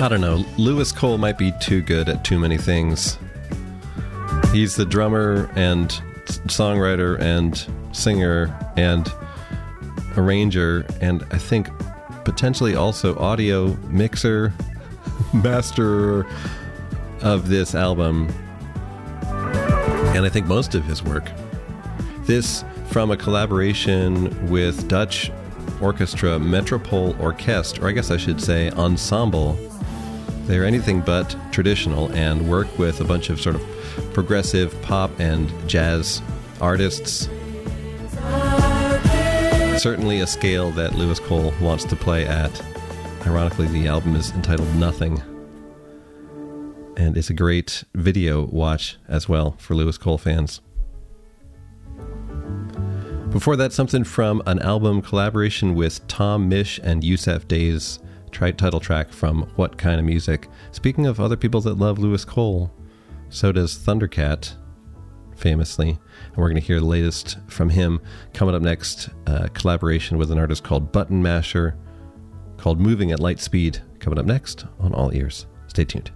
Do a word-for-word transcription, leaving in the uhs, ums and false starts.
I don't know. Lewis Cole might be too good at too many things. He's the drummer and songwriter and singer and arranger, and I think potentially also audio mixer, master of this album, and I think most of his work. This from a collaboration with Dutch orchestra Metropole Orkest, or I guess I should say ensemble. They're anything but traditional and work with a bunch of sort of progressive pop and jazz artists. Certainly a scale that Lewis Cole wants to play at. Ironically, the album is entitled Nothing. And it's a great video watch as well for Lewis Cole fans. Before that, something from an album collaboration with Tom Misch and Yusef Day's title track from What Kind of Music. Speaking of other people that love Lewis Cole, so does Thundercat, famously. And we're going to hear the latest from him. Coming up next, a collaboration with an artist called Button Masher, called Moving at Light Speed. Coming up next on All Ears. Stay tuned.